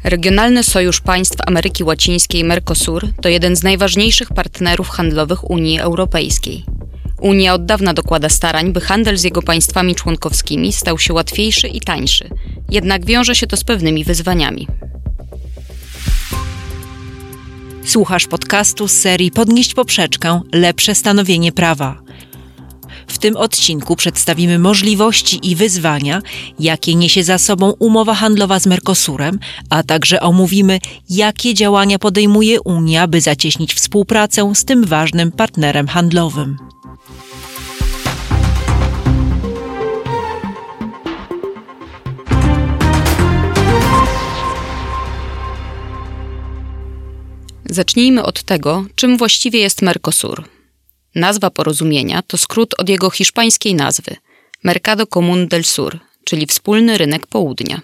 Regionalny Sojusz Państw Ameryki Łacińskiej Mercosur to jeden z najważniejszych partnerów handlowych Unii Europejskiej. Unia od dawna dokłada starań, by handel z jego państwami członkowskimi stał się łatwiejszy i tańszy, jednak wiąże się to z pewnymi wyzwaniami. Słuchasz podcastu z serii Podnieść poprzeczkę – lepsze stanowienie prawa. W tym odcinku przedstawimy możliwości i wyzwania, jakie niesie za sobą umowa handlowa z Mercosurem, a także omówimy, jakie działania podejmuje Unia, by zacieśnić współpracę z tym ważnym partnerem handlowym. Zacznijmy od tego, czym właściwie jest Mercosur. Nazwa porozumienia to skrót od jego hiszpańskiej nazwy Mercado Común del Sur, czyli Wspólny Rynek Południa.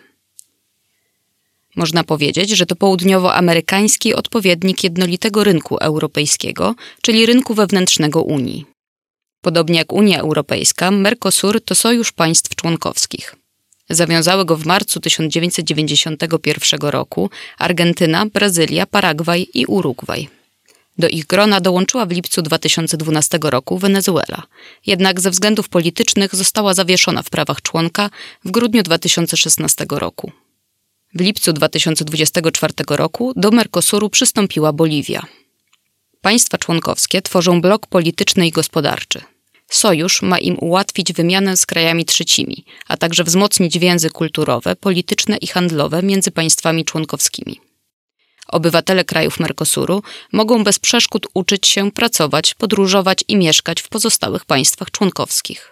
Można powiedzieć, że to południowoamerykański odpowiednik jednolitego rynku europejskiego, czyli rynku wewnętrznego Unii. Podobnie jak Unia Europejska, Mercosur to sojusz państw członkowskich. Zawiązały go w marcu 1991 roku Argentyna, Brazylia, Paragwaj i Urugwaj. Do ich grona dołączyła w lipcu 2012 roku Wenezuela, jednak ze względów politycznych została zawieszona w prawach członka w grudniu 2016 roku. W lipcu 2024 roku do Mercosuru przystąpiła Boliwia. Państwa członkowskie tworzą blok polityczny i gospodarczy. Sojusz ma im ułatwić wymianę z krajami trzecimi, a także wzmocnić więzy kulturowe, polityczne i handlowe między państwami członkowskimi. Obywatele krajów Mercosuru mogą bez przeszkód uczyć się, pracować, podróżować i mieszkać w pozostałych państwach członkowskich.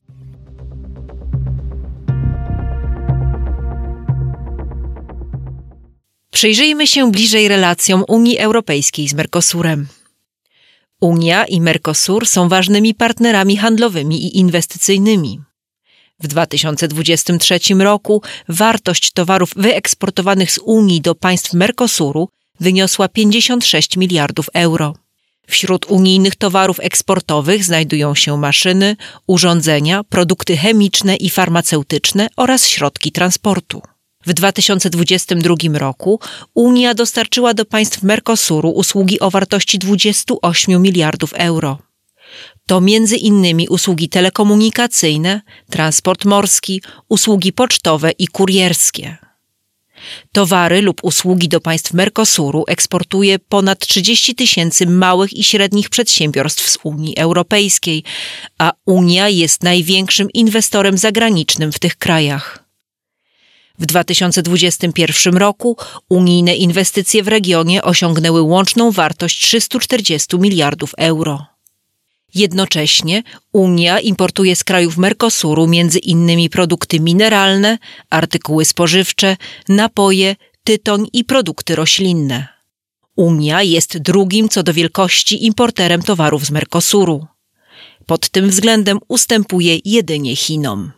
Przyjrzyjmy się bliżej relacjom Unii Europejskiej z Mercosurem. Unia i Mercosur są ważnymi partnerami handlowymi i inwestycyjnymi. W 2023 roku wartość towarów wyeksportowanych z Unii do państw Mercosuru wyniosła 56 miliardów euro. Wśród unijnych towarów eksportowych znajdują się maszyny, urządzenia, produkty chemiczne i farmaceutyczne oraz środki transportu. W 2022 roku Unia dostarczyła do państw Mercosuru usługi o wartości 28 miliardów euro. To między innymi usługi telekomunikacyjne, transport morski, usługi pocztowe i kurierskie. Towary lub usługi do państw Mercosuru eksportuje ponad 30 tysięcy małych i średnich przedsiębiorstw z Unii Europejskiej, a Unia jest największym inwestorem zagranicznym w tych krajach. W 2021 roku unijne inwestycje w regionie osiągnęły łączną wartość 340 miliardów euro. Jednocześnie Unia importuje z krajów Mercosuru m.in. produkty mineralne, artykuły spożywcze, napoje, tytoń i produkty roślinne. Unia jest drugim co do wielkości importerem towarów z Mercosuru. Pod tym względem ustępuje jedynie Chinom.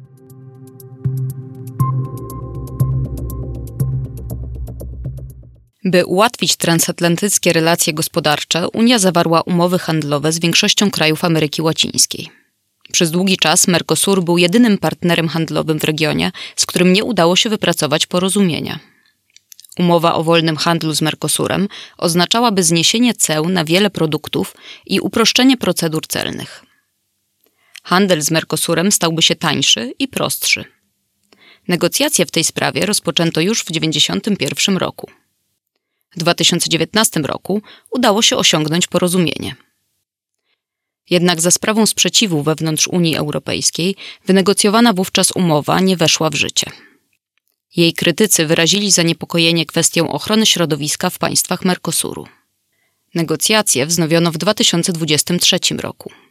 By ułatwić transatlantyckie relacje gospodarcze, Unia zawarła umowy handlowe z większością krajów Ameryki Łacińskiej. Przez długi czas Mercosur był jedynym partnerem handlowym w regionie, z którym nie udało się wypracować porozumienia. Umowa o wolnym handlu z Mercosurem oznaczałaby zniesienie ceł na wiele produktów i uproszczenie procedur celnych. Handel z Mercosurem stałby się tańszy i prostszy. Negocjacje w tej sprawie rozpoczęto już w 1991 roku. W 2019 roku udało się osiągnąć porozumienie. Jednak za sprawą sprzeciwu wewnątrz Unii Europejskiej wynegocjowana wówczas umowa nie weszła w życie. Jej krytycy wyrazili zaniepokojenie kwestią ochrony środowiska w państwach Mercosuru. Negocjacje wznowiono w 2023 roku.